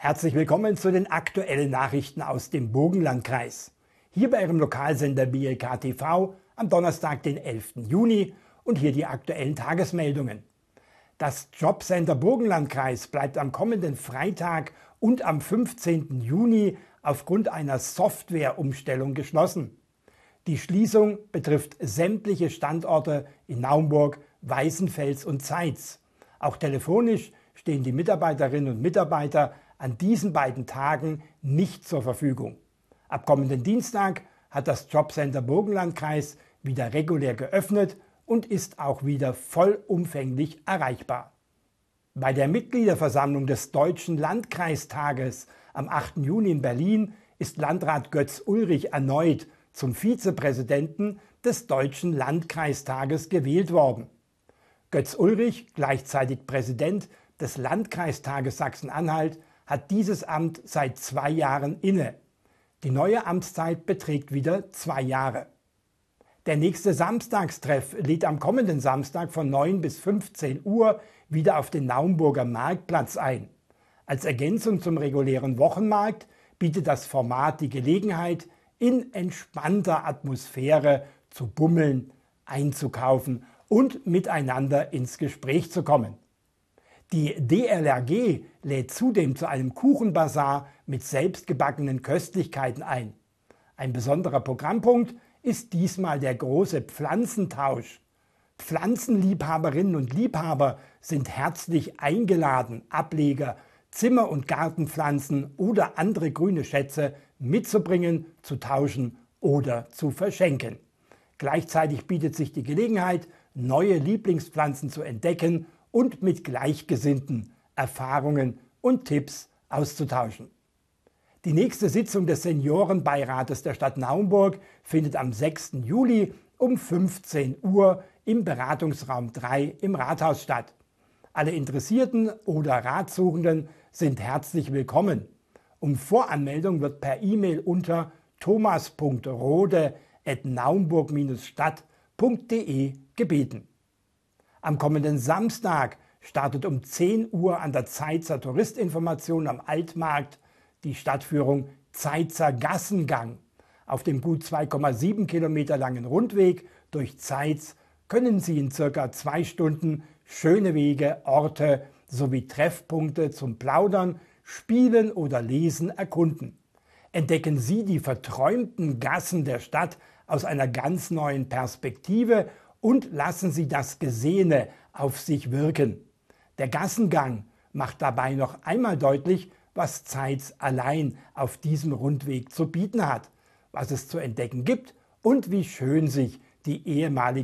Herzlich willkommen zu den aktuellen Nachrichten aus dem Burgenlandkreis. Hier bei Ihrem Lokalsender BLK TV am Donnerstag, den 11. Juni und hier die aktuellen Tagesmeldungen. Das Jobcenter Burgenlandkreis bleibt am kommenden Freitag und am 15. Juni aufgrund einer Softwareumstellung geschlossen. Die Schließung betrifft sämtliche Standorte in Naumburg, Weißenfels und Zeitz. Auch telefonisch stehen die Mitarbeiterinnen und Mitarbeiter an diesen beiden Tagen nicht zur Verfügung. Ab kommenden Dienstag hat das Jobcenter Burgenlandkreis wieder regulär geöffnet und ist auch wieder vollumfänglich erreichbar. Bei der Mitgliederversammlung des Deutschen Landkreistages am 8. Juni in Berlin ist Landrat Götz Ulrich erneut zum Vizepräsidenten des Deutschen Landkreistages gewählt worden. Götz Ulrich, gleichzeitig Präsident des Landkreistages Sachsen-Anhalt, hat dieses Amt seit 2 Jahren inne. Die neue Amtszeit beträgt wieder 2 Jahre. Der nächste Samstagstreff lädt am kommenden Samstag von 9 bis 15 Uhr wieder auf den Naumburger Marktplatz ein. Als Ergänzung zum regulären Wochenmarkt bietet das Format die Gelegenheit, in entspannter Atmosphäre zu bummeln, einzukaufen und miteinander ins Gespräch zu kommen. Die DLRG lädt zudem zu einem Kuchenbazar mit selbstgebackenen Köstlichkeiten ein. Ein besonderer Programmpunkt ist diesmal der große Pflanzentausch. Pflanzenliebhaberinnen und Liebhaber sind herzlich eingeladen, Ableger, Zimmer- und Gartenpflanzen oder andere grüne Schätze mitzubringen, zu tauschen oder zu verschenken. Gleichzeitig bietet sich die Gelegenheit, neue Lieblingspflanzen zu entdecken und mit Gleichgesinnten Erfahrungen und Tipps auszutauschen. Die nächste Sitzung des Seniorenbeirates der Stadt Naumburg findet am 6. Juli um 15 Uhr im Beratungsraum 3 im Rathaus statt. Alle Interessierten oder Ratsuchenden sind herzlich willkommen. Um Voranmeldung wird per E-Mail unter thomas.rode@naumburg-stadt.de gebeten. Am kommenden Samstag startet um 10 Uhr an der Zeitzer Touristinformation am Altmarkt die Stadtführung Zeitzer Gassengang. Auf dem gut 2,7 Kilometer langen Rundweg durch Zeitz können Sie in circa 2 Stunden schöne Wege, Orte sowie Treffpunkte zum Plaudern, Spielen oder Lesen erkunden. Entdecken Sie die verträumten Gassen der Stadt aus einer ganz neuen Perspektive und lassen Sie das Gesehene auf sich wirken. Der Gassengang macht dabei noch einmal deutlich, was Zeitz allein auf diesem Rundweg zu bieten hat, was es zu entdecken gibt und wie schön sich die ehemalige